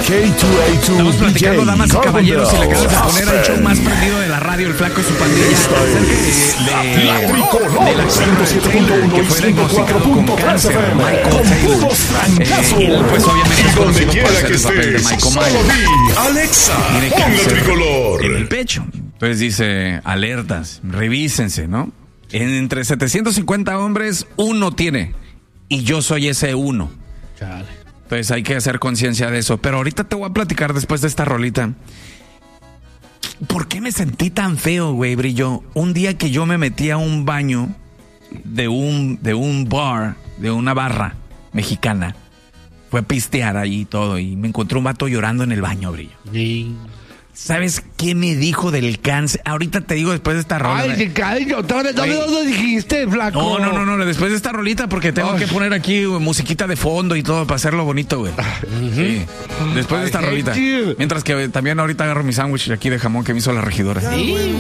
Estamos platicando, damas y caballeros, y le acabas de poner al show más prendido de la radio, el Flaco y su pandilla, acerca de la que fue diagnosticado con cáncer, Michael Taylor. Él, pues, obviamente es conocido por hacer el papel de Michael Myers. Alexa, Tiene ponga cáncer tricolor en el pecho. Entonces dice, alertas, revísense, ¿no? Entre 750 hombres, uno tiene. Y yo soy ese uno. Chale. Entonces hay que hacer conciencia de eso. Pero ahorita te voy a platicar después de esta rolita. ¿Por qué me sentí tan feo, güey, Brillo? Un día que yo me metí a un baño de un bar, de una barra mexicana. Fue a pistear ahí y todo. Y me encontré un vato llorando en el baño, Brillo. Sí. ¿Sabes qué me dijo del cáncer? Ahorita te digo después de esta rola. Ay, cariño, ¿dónde dijiste, Flaco? No, después de esta rolita, porque tengo que poner aquí musiquita de fondo y todo para hacerlo bonito, güey. Sí. Después de esta rolita. Mientras que también ahorita agarro mi sándwich aquí de jamón que me hizo la regidora. Sí.